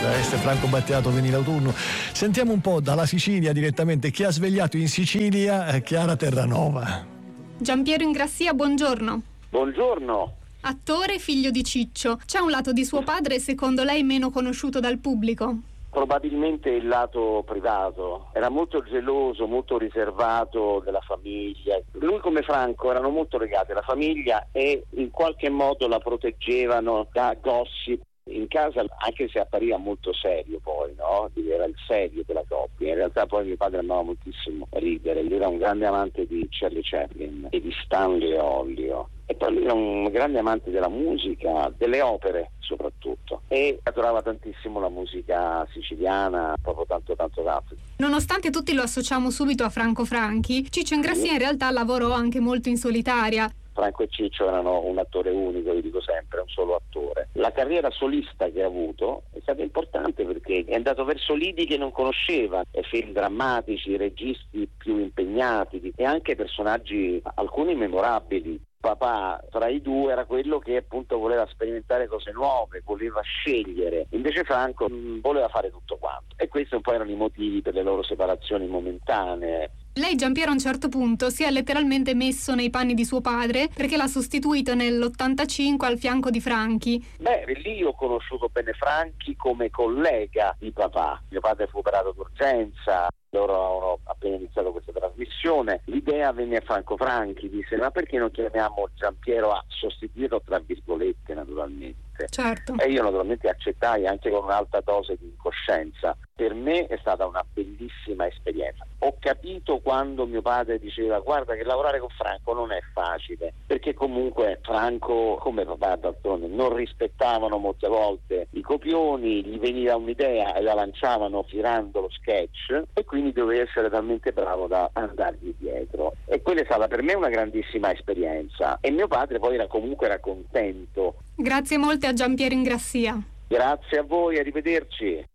Questo è Franco Battiato, Veni l'autunno. Sentiamo un po' dalla Sicilia direttamente chi ha svegliato in Sicilia Chiara Terranova. Giampiero Ingrassia, buongiorno. Buongiorno. Attore, figlio di Ciccio. C'è un lato di suo padre secondo lei meno conosciuto dal pubblico? Probabilmente il lato privato. Era molto geloso, molto riservato della famiglia. Lui come Franco erano molto legati alla famiglia e in qualche modo la proteggevano da gossip. In casa, anche se appariva molto serio poi, no? Era il serio della coppia. In realtà poi mio padre amava moltissimo ridere. Lui era un grande amante di Charlie Chaplin e di Stanley Ollio. E poi lui era un grande amante della musica, delle opere soprattutto. E adorava tantissimo la musica siciliana, proprio tanto. Nonostante tutti lo associamo subito a Franco Franchi, Ciccio Ingrassia in realtà lavorò anche molto in solitaria. Franco e Ciccio erano un attore unico, vi dico sempre, un solo attore. La carriera solista che ha avuto è stata importante perché è andato verso lidi che non conosceva, film drammatici, registi più impegnati e anche personaggi, alcuni memorabili. Papà tra i due era quello che appunto voleva sperimentare cose nuove, voleva scegliere, invece Franco voleva fare tutto quanto, e questi un po' erano i motivi per le loro separazioni momentanee. Lei, Giampiero, a un certo punto si è letteralmente messo nei panni di suo padre perché l'ha sostituito nell'85 al fianco di Franchi. Lì ho conosciuto bene Franchi come collega di papà. Mio padre fu operato d'urgenza, loro avevano appena iniziato questa trasmissione. L'idea venne a Franco Franchi, disse: ma perché non chiamiamo Giampiero a sostituirlo, tra virgolette, naturalmente. Certo. E io naturalmente accettai, anche con un'alta dose di incoscienza. Per me è stata una bellissima esperienza. Ho capito quando mio padre diceva: guarda che lavorare con Franco non è facile, perché comunque Franco, come papà d'altronde, non rispettavano molte volte i copioni, gli veniva un'idea e la lanciavano tirando lo sketch, e quindi doveva essere talmente bravo da andargli dietro. E quella è stata per me una grandissima esperienza, e mio padre poi era contento. Grazie molte a Giampiero Ingrassia. Grazie a voi, arrivederci.